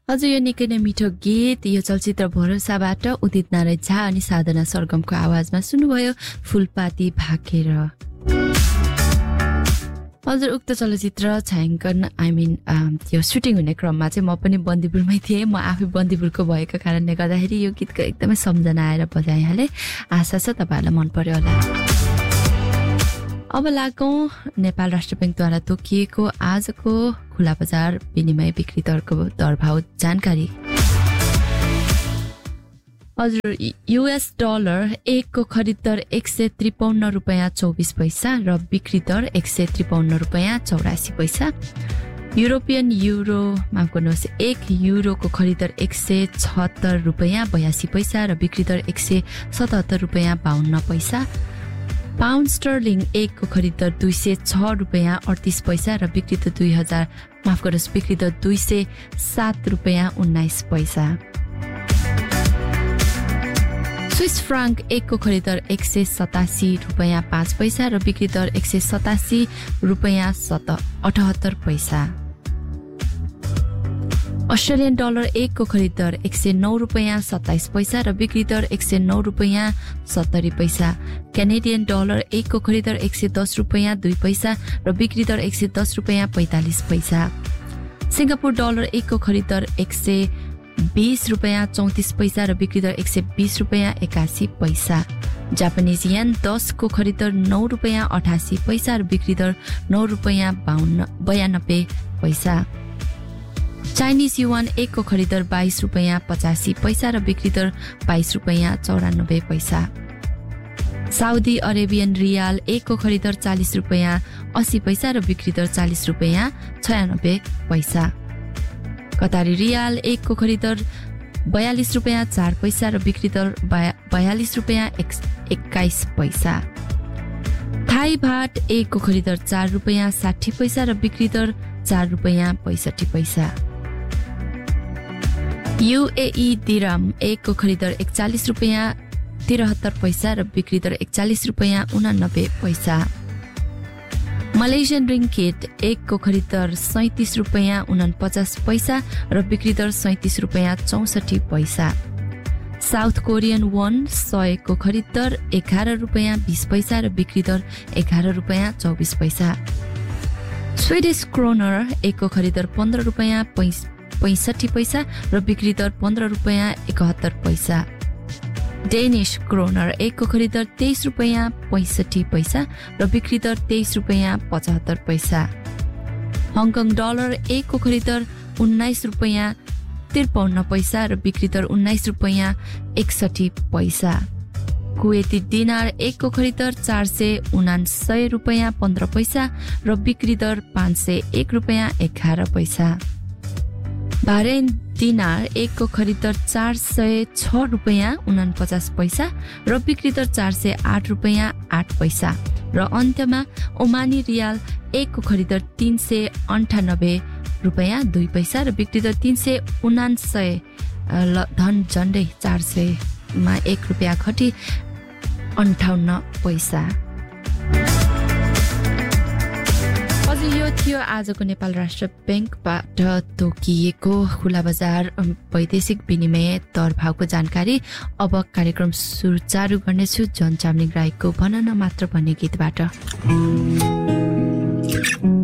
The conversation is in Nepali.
हजुर यो निकै नै मिठो गीत यो चलचित्र भरोसाबाट उदित नारायण झा अनि साधना सरगमको आवाजमा सुन्नुभयो फुलपाती भाकेर। हजुर उक्त चलचित्र छायाङ्कन त्यो सुटिङ हुने क्रममा चाहिँ म पनि बन्दीपुरमै थिएँ। म आफै बन्दीपुरको भएको कारणले गर्दाखेरि यो गीतको एकदमै सम्झना आएर बजाइहालेँ। आशा छ तपाईँहरूलाई मन पर्यो होला। अब लागौँ नेपाल राष्ट्र बैंकद्वारा तोकिएको आजको खुला बजार विनिमय बिक्री दरको दरभाव जानकारी। हजुर US डलर 1 को खरिद दर 153 रुपैयाँ 24 पैसा र बिक्री दर 153 रुपैयाँ 84 पैसा। युरोपियन युरो माफ गर्नुहोस् 1 युरोको खरिद दर 176 रुपैयाँ 82 पैसा र बिक्री दर 177 रुपैयाँ 52 पैसा। पाउन्ड स्टर्लिङ 1 को खरिद दर 206 रुपैयाँ 38 पैसा र बिक्री दर बिक्री दर 207 रुपैयाँ 19 पैसा। स्विस फ्राङ्क 1 को खरिद दर 187 रुपैयाँ 5 पैसा र बिक्री दर 187 रुपैयाँ 78 पैसा। अस्ट्रेलियन डलर 1 को खरिद दर 109 रुपैयाँ 27 पैसा र बिक्री दर 109 रुपैयाँ 70 पैसा। कैनेडियन डलर 1 को खरिद दर 110 रुपैयाँ 2 पैसा र बिक्री दर 110 रुपैयाँ 45 पैसा। सिंगापुर डलर 1 को खरिद दर 120 रुपैयाँ 34 पैसा र बिक्री दर 120 रुपैयाँ 81 पैसा। जापानिज येन 10 को खरिद दर 9 रुपैयाँ 88 पैसा र बिक्री दर 9 रुपैयाँ 92 पैसा। चाइनिज युआन 1 को खरिद दर 22 रुपैयाँ 85 पैसा र बिक्री दर 22 रुपैयाँ 94 पैसा। साउदी अरेबियन रियाल 1 को खरिद दर 40 रुपैयाँ 80 पैसा र बिक्री दर 40 रुपैयाँ 96 पैसा। कतारी रियाल 1 को खरिद दर 42 रुपैयाँ 4 पैसा र बिक्री दर 42 रुपैयाँ 21 पैसा। थाई भाट 1 को खरिद दर 4 रुपैयाँ 60 पैसा र बिक्री दर 4 रुपैयाँ 65 पैसा। UAE दिरहम 1 को खरिद दर 41 रुपैयाँ 73 पैसा र बिक्री दर 41 रुपैयाँ 89 पैसा। मलेसियन रिङ्गिट 1 को खरिद दर 37 रुपैयाँ 49 पैसा र बिक्री दर 37 रुपैयाँ 64 पैसा। साउथ कोरियन वोन 100 को खरिद दर 11 रुपैयाँ 20 पैसा र बिक्री दर 11 रुपैयाँ 24 पैसा। स्विडिश क्रोनर 1 को खरिद दर 15 रुपैयाँ 65 पैसा र बिक्री दर 15 रुपैयाँ 71 पैसा। डेनिश क्रोनर 1 को खरिद दर 23 रुपैयाँ 65 पैसा र बिक्री दर 23 रुपैयाँ 75 पैसा। हङकङ डलर 1 को खरिद दर 19 रुपैयाँ 53 पैसा र बिक्री दर 19 रुपैयाँ 61 पैसा। कुवेती दिनार 1 को खरिद दर 479 रुपैयाँ 15 पैसा र बिक्री दर 501 रुपैयाँ 11 पैसा। bahrain दिनार 1 को खरिद दर 406 रुपैयाँ 49 पैसा र बिक्री दर 408 रुपैयाँ 8 पैसा। र अन्त्यमा ओमानी रियाल 1 को खरिद दर 398 रुपैयाँ 2 पैसा र बिक्री दर 379 धन झन्डै 400 मा 1 रुपैयाँ घटी 58 पैसा। हजुर यो थियो आजको नेपाल राष्ट्र बैंकबाट तोकिएको खुला बजार वैदेशिक विनिमय दरभावको जानकारी। अब कार्यक्रम सुचारू गर्नेछु जन चामलिङ राईको भन न मात्र भन्ने गीतबाट।